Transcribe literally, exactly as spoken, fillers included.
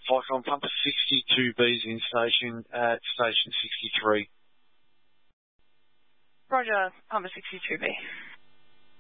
Vicon Pumper sixty-two B is in station at station sixty-three. Roger, Pumper sixty-two B.